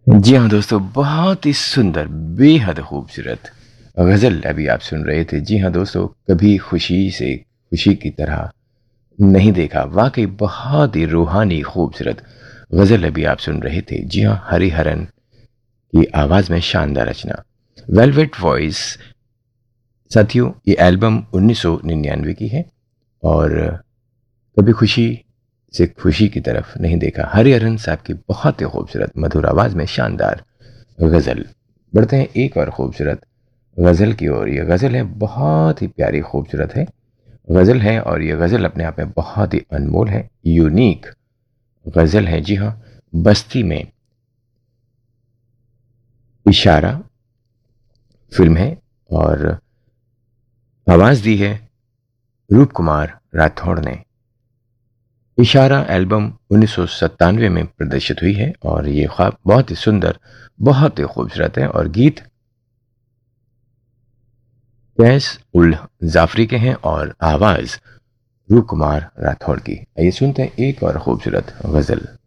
जी हाँ दोस्तों, बहुत ही सुंदर, बेहद खूबसूरत गज़ल अभी आप सुन रहे थे। जी हाँ दोस्तों, कभी खुशी से खुशी की तरह नहीं देखा। वाक़ई बहुत ही रूहानी खूबसूरत गज़ल अभी आप सुन रहे थे। जी हाँ, हरिहरन की आवाज़ में शानदार रचना। Velvet voice. साथियों, ये एल्बम 1999 की है और कभी खुशी से खुशी की तरफ नहीं देखा। हरिहरन साहब की बहुत ही खूबसूरत मधुर आवाज़ में शानदार गज़ल। बढ़ते हैं एक और खूबसूरत गज़ल की ओर। ये गज़ल है, बहुत ही प्यारी खूबसूरत है गज़ल है और ये गज़ल अपने आप में बहुत ही अनमोल है, यूनिक गज़ल है। जी हाँ, बस्ती में इशारा फिल्म है और आवाज़ दी है रूप कुमार राठौड़ ने। इशारा एल्बम 1997 में प्रदर्शित हुई है और ये ख्वाब बहुत ही सुंदर, बहुत ही खूबसूरत है और गीत कैस उल जाफरी के हैं और आवाज़ रूप कुमार राठौड़ की। आइए सुनते हैं एक और खूबसूरत गज़ल।